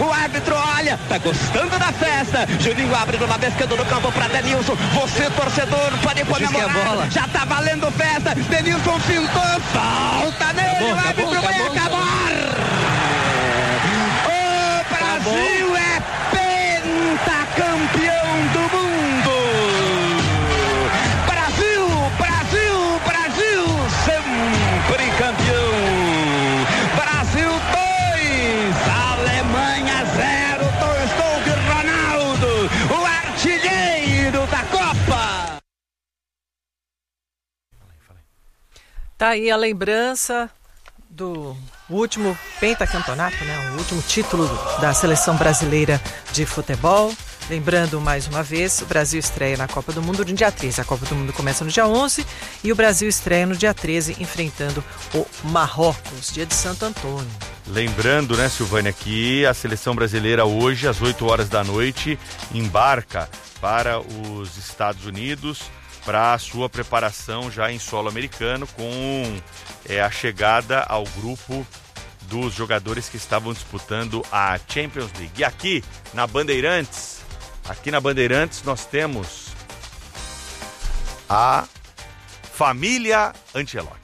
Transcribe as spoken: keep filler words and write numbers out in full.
O árbitro olha, tá gostando da festa. Juninho abre de uma vez que do campo pra Denilson. Você, torcedor, pode comemorar. Já tá valendo festa. Denilson fintou, falta nele. Acabou, o árbitro acabou, vai acabou, acabar. Acabou. O Brasil acabou. É pentacampeão do mundo. Brasil, Brasil, Brasil, sempre campeão. Brasil dois, Alemanha zero. Estou de Ronaldo, o artilheiro da Copa. Tá aí a lembrança do último pentacampeonato, né? O último título da seleção brasileira de futebol. Lembrando mais uma vez, o Brasil estreia na Copa do Mundo no dia treze. A Copa do Mundo começa no dia onze e o Brasil estreia no dia treze, enfrentando o Marrocos, dia de Santo Antônio. Lembrando, né, Silvânia, que a seleção brasileira hoje, às oito horas da noite, embarca para os Estados Unidos para a sua preparação já em solo americano, com é, a chegada ao grupo dos jogadores que estavam disputando a Champions League. E aqui na Bandeirantes, aqui na Bandeirantes nós temos a família Ancelotti.